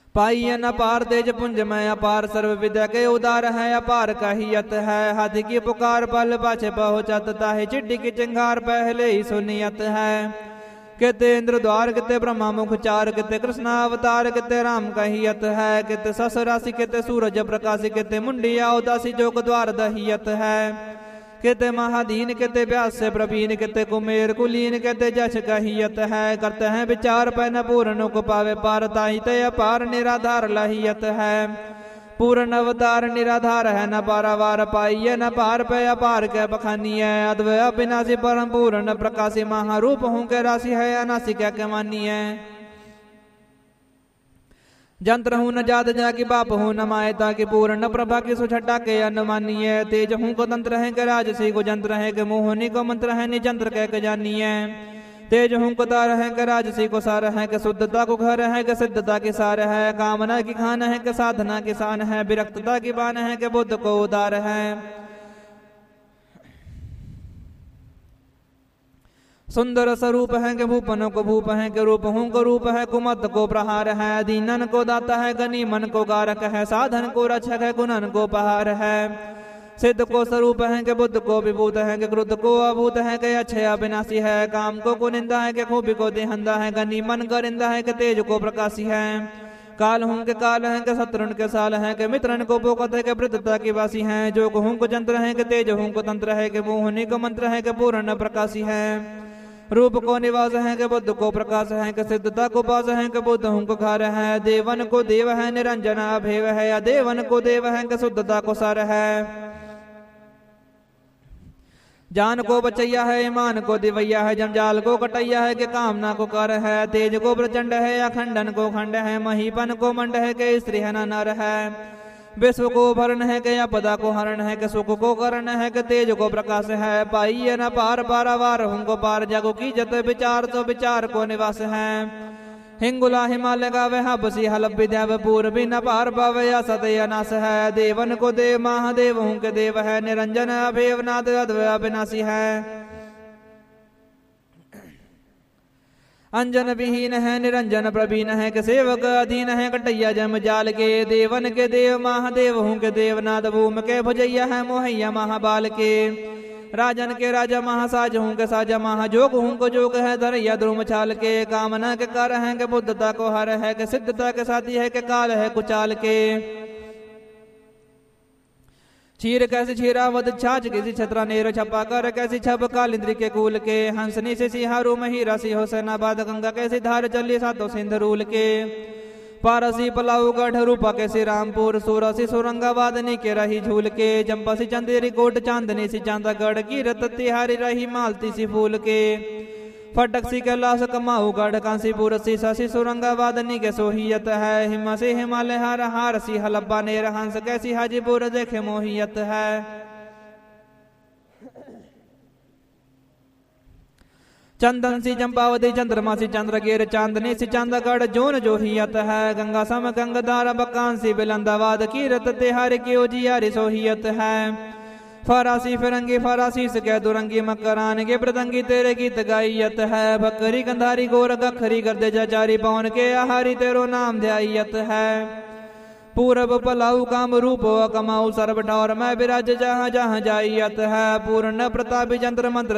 पाइय न पार तेज पुंज में अपार सर्व विद्या के उदार है अपार कहियत है। हाथी की पुकार पल पाछे पहुँचत ताहि चिड्डी की चिंगार पहले ही सुनियत है। किते इंद्र द्वार किते ब्रह्मा मुख चार किते कृष्णा अवतार किते राम कहियत है। किते सस राशि किते सूरज प्रकाश किते मुंडिया उदासी जोग द्वार दहियत है। किते महादीन किते व्यास से प्रवीण किते कुमेर कुलीन किते जश कहियत है। करते हैं विचार पै न पूर्ण को पावे पार ताहि ते अपार निराधार लहियत है। पूर्ण अवतार निराधार है न पारावार पाइय न पार पे अपार के बखानी है। अद्वय अविनाशी परम पूर्ण प्रकाशी महारूप हूँ के राशि है अनासी क्या के मानी है। जंत्र हूँ न जात जा की बाप हूँ न मायता की पूर्ण प्रभा की सुछटा के अनुमानी है। तेज हूँ को तंत्र है के राजसी को जंत्र है के मोहनी को मंत्र है निजंत्र कह के जानी है। तेज हूँ को तार है के राजसी को सार है के शुद्धता को घर है के सिद्धता की सार है। कामना की खान है के साधना की शान है। विरक्तता की बान है के बुद्ध को उदार है। सुंदर स्वरूप है के भूपन को भूप है के रूप हूँ को रूप है कुमत को प्रहार है। दीनन को दाता है गनी मन को गारक है। साधन को रक्षक है गुणन को पहार है। सिद्ध को स्वरूप है के बुद्ध को विभूत है के क्रुद्ध को अभूत है के अक्षय अविनाशी है। काम को कुनिंदा है के खूबी को देहंदा है। गनी मन गरिंदा है के तेज को प्रकाशी है। काल हूँ के काल है के शत्रुन के साल है के मित्रन को पोकत है के वृद्धता की वासी है। जो हूँ को जंत्र है के तेज हूँ को तंत्र है के मोहनी को मंत्र है के पूर्ण प्रकाशी है। रूप को निवास है के बुद्ध को प्रकाश है के सिद्धता को पास है के बुद्ध हूँ को घर है। देवन को देव है निरंजन अभेव है। या देवन को देव है के शुद्धता को सर है। जान को बचैया है ईमान को दिवैया है। जंजाल को कटैया है कि कामना को कर है। तेज को प्रचंड है या खंडन को खंड है। महीपन को मंड है कि स्त्री है न नर है। विश्व को भरण है कि पदा को हरण है कि सुख को करण है कि तेज को प्रकाश है। पाइय न पार पारावार हूँ को पार जगो की जत विचार तो विचार को निवास है। हिंगुला हिमालय गावे हबसी हलब विद्या पूर्वी न पार पावे या सतय नाश है। देवन को देव महादेव हूँ के देव है। निरंजन अभेव नाथ अद्वय अविनाशी है। अंजन विहीन है निरंजन प्रवीण है के सेवक अधीन है कटैया जम जाल के। देवन के देव महादेव हूँ के देवनाथ भूम के भुजैया है मोहैया महाबाल के। राजन के राजा महासाज हूँ के साजा महाजोग हूँ को जोग है धरैया द्रुम छाल के। कामना के कर है के बुद्धता को हर है के सिद्धता के साथी है के काल है कुचाल के। चीर कैसी छीरावत छाछ किसी छत्रा नेर छपा कर कैसी छप काल इंद्री के कूल के। हंसनी से सिहारू मही राशि हो सेनाबाद गंगा कैसी धार चली सातों सिंध रूल के। पारसी पलाऊ गढ़ रूपा कैसी रामपुर सूरसी सुरंगाबादनी के रही झूल के। चंपसी चंदेरी कोट चांदनी सी चांदागढ़ की रत तिहारी रही मालती सी फूल के। फटक सी कैलाश कमाऊ गढ़ कांसीपुर सी शशि सुरंगाबादनी के सोहियत है। हिमा से हिमालय हार हार सी हलब्बा नेर हंस कैसी हाजीपुर देखे मोहियत है। चंदन सी चंपावती चंद्रमा सी चंद्रगेर चांदनी सी चांदागढ़ जोन जोहियत है। गंगा सम गंगधारा बकान सी बिलंदाबाद की रत तिहारी की ओजियारी सोहियत है। फरासी फिरंगी फरासी सके दुरंगी मकरान के प्रदंगी तेरे गीत गाइयत है। बकरी कंधारी गोर गखरी गर्दे जाचारी पवन के आहारी तेरो नाम ध्यायत है। पूरब पलाऊ काम रूप कमाऊ सर्व ठौर मैं विराज जहाँ जहाँ जाइयत है। पूर्ण प्रतापी जंत्र मंत्र